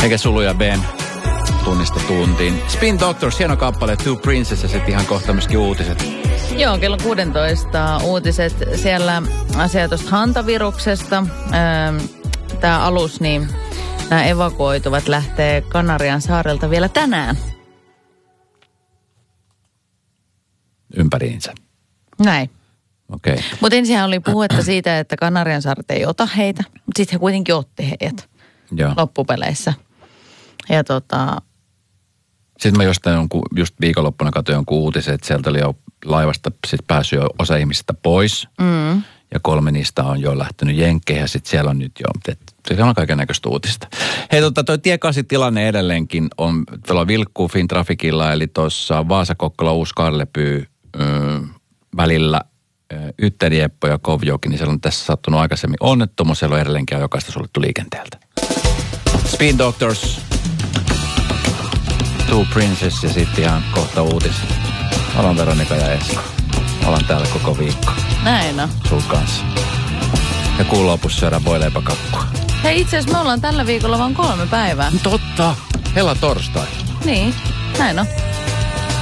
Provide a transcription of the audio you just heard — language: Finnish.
Eikä Suluja Ben tunnista tuntiin. Spin Doctors, hieno kappale, Two Princess ja sitten ihan kohta myöskin uutiset. Joo, kello 16 uutiset. Siellä asia tuosta hantaviruksesta. Tämä alus, niin nämä evakuoituvat lähtee Kanarian saarelta vielä tänään. Ympäriinsä. Näin. Okei. Mutta ensinhän oli puhetta siitä, että Kanarian saaret ei ota heitä. Mutta sitten he kuitenkin otti heidät loppupeleissä. Ja Sitten mä just viikonloppuna katsoin jonkun uutisen, että sieltä oli jo laivasta sit päässyt jo osa ihmisistä pois. Ja 3 niistä on jo lähtenyt jenkkeihin ja sitten siellä on nyt jo, siellä on kaiken näköistä uutista. Hei, toi tie 8 tilanne edelleenkin on, tuolla vilkkuu Fintrafikilla, eli tuossa Vaasa-Kokkola-Uusi-Karlepyy välillä Yttärieppo ja Kovjoki, niin siellä on tässä sattunut aikaisemmin onnettomuus, siellä on edelleenkin jokaista suljettu liikenteeltä. Spin Doctors, Two Princess ja sitten ihan kohta uutiset. Olen Veronika ja Esko. Olen täällä koko viikko. näin on. Sul kanssa. Ja kuun lopussa syödään voileipäkakkua. Hei, itse asiassa me ollaan tällä viikolla vaan 3 päivää. Totta. Hella torstai. Niin, näin on.